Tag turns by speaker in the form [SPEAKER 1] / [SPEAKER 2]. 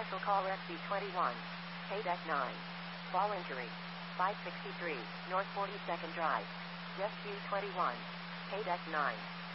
[SPEAKER 1] Commercial caller XB21. Paydeck 9. Ball injury. 563, North 42nd Drive. Rescue 21. Paydeck 9.